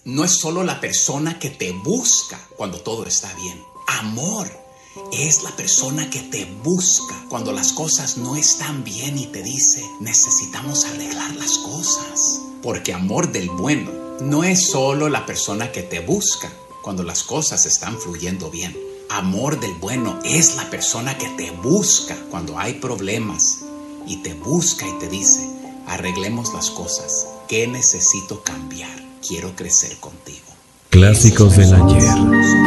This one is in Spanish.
no es solo la persona que te busca cuando todo está bien. Amor es la persona que te busca cuando las cosas no están bien y te dice, necesitamos arreglar las cosas. Porque amor del bueno no es solo la persona que te busca cuando las cosas están fluyendo bien. Amor del bueno es la persona que te busca cuando hay problemas y te busca y te dice, arreglemos las cosas. ¿Qué necesito cambiar? Quiero crecer contigo. Clásicos del ayer.